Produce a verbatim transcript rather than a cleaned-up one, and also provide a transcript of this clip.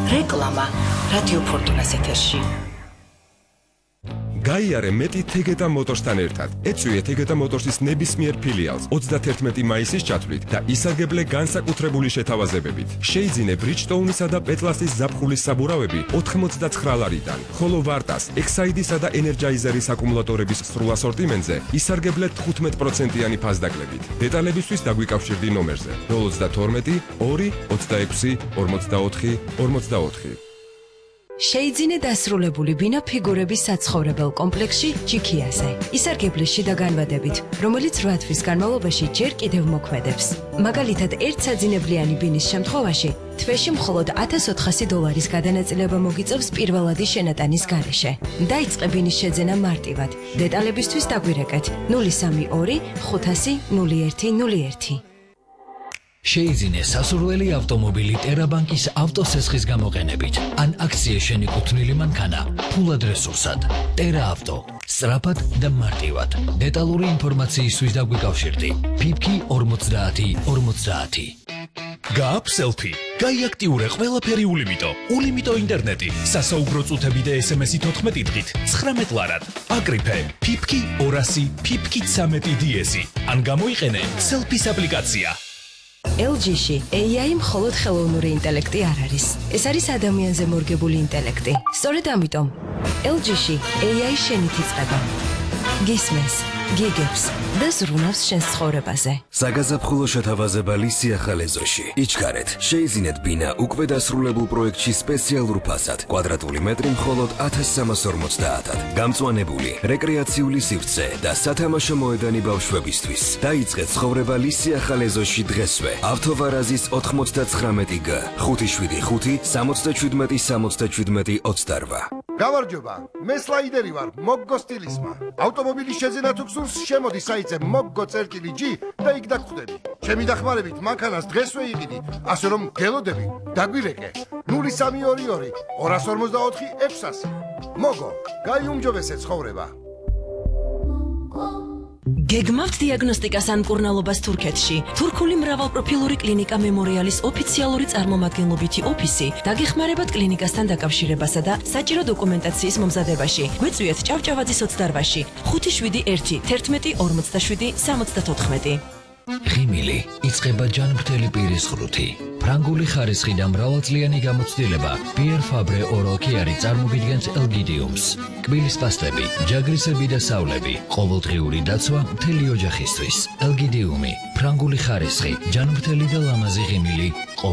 რეკლამა რადიო ფორტუნას ეთერში. გაიარე მეტი თეგეტა მოტორსთან ერთად. ეწვიეთ თეგეტა მოტორსის ნებისმიერ ფილიალს ოცდათერთმეტი მაისის ჩათვლით და ისარგებლე განსაკუთრებული შეთავაზებებით. შეიძინე ბრიჯტოუნისა და პეტლასის ზაფხულის საბურავები ოთხმოცდაცხრა ლარიდან, ხოლო ვარტას, ექსაიდისა და ენერჯაიზერის აკუმულატორების სრულ ასორტიმენტზე ისარგებლე თხუთმეტ პროცენტიანი ფასდაკლებით. დეტალებისთვის დაგვიკავშირდი ნომერზე ნულ ოცდათორმეტი ორი ოცდაექვსი ორმოცდაოთხი ორმოცდაოთხი. შეიძინე დასრულებული ბინა ფიგურების საცხოვრებელ კომპლექსში ჯიქიაზე. ისარგებლე შიდა განვადებით, რომელიც რვა თვის განმავლობაში ჯერ კიდევ მოქმედებს. მაგალითად, ერთ საძინებლიანი ბინის შემთხვევაში თვეში მხოლოდ ათას ოთხასი დოლარის გადანაწილება მოგიწევს პირველადი შენატანის გარეშე. დაიწყე ბინის შეძენა მარტივად. დეტალებისთვის დაგვირეკეთ ნული სამი ორი ხუთასი ნული ერთი ნული ერთი. შეიძინე სასურველი ავტომობილი ტერაბანკის ავტოსესხის გამოყენებით ან აქციის შენიკუთვნილი მანქანა ფულად რესურსად. ტერა ავტო, სწრაფად და მარტივად. დეტალური ინფორმაციისთვის დაგვიკავშირდი ფიფკი ორმოცდაათი ორმოცდაათი. გააქვს სელფი, გაიაქტიურე ყველაფერი ულიმიტო, ულიმიტო ინტერნეტი, სასაუბრო წუთები და ესემესი თოთხმეტი დღით, ცხრამეტ ლარად. აკრიფე ფიფკი ორასი, ფიფკი ცამეტი დიესი, ან გამოიყენე სელფის აპლიკაცია. ელ ჯი-ში ეი აი მხოლოდ ხელოვნური ინტელექტი არ არის. ეს არის ადამიანზე მორგებული ინტელექტი. სწორედ ამიტომ ელ ჯი-ში ეი აი შენით იწყება. გისმენს, გიგებს და ზრუნავს შენს ცხოვრებაზე. საგაზაფხულო შეთავაზებალი სიახალე ეზოში. იჩქარეთ, შეიძინეთ ბინა უკვე დასრულებულ პროექტში სპეციალურ ფასად. კვადრატული მეტრი მხოლოდ ათას სამას ორმოცდაათად. გამწვანებული, რეკრეაციული სივრცე და სათამაშო მოედანი ბავშვებისთვის. დაიწყეთ ცხოვრება სიახალე ეზოში დღესვე. ავთოვარაზის ოთხმოცდაცხრამეტი გ, ხუთი შვიდი ხუთი, სამოცდაშვიდმეტი სამოცდაშვიდმეტი ოცდარვა. გამარჯობა, მე სლაიდერი ვარ, მოგგო სტილისმა. ავტომობილის შეძენა თუ გსურს, შემოდი საიტზე მოგგო წერტილი ჯი და იქ დაგხვდები. ჩემი დახმარებით მანქანას დღესვე იყიდი, ასე რომ გელოდები, დაგვირეკე. ნული სამი ორი ორი ორას ორმოცდაოთხი ექვსასი. მოგო, გაიუმჯობესე ცხოვრება. გეგმავთ დიაგნოსტიკას ან მკურნალობას თურქეთში. თურქული მრავალპროფილური კლინიკა მემორიალის ოფიციალური წარმომადგენლობითი ოფისი დაგეხმარებათ კლინიკასთან დაკავშირებასა და საჭირო დოკუმენტაციის მომზადებაში. გვეწვიეთ ჭავჭავაძის ოცდარვაში ხუთი შვიდი ერთი თერთმეტი ორმოცდაშვიდი სამოცდათოთხმეტი. ღიმილი იწყება ჯანმრთელი პირის ღრუთი. ფრანგული ხარისხი და მრავალწლიანი გამოცდილება პიერ ფაბრე ორალ კეარი წარმოგიდგენს ელგიდიუმს. კბილის პასტები, ჯაგრისები და სავლები, ყოველდღიური დაცვა მთელი ოჯახისთვის. ელგიდიუმი, ფრანგული ხარისხი, ჯანმრთელი და ლამაზი ღიმილი.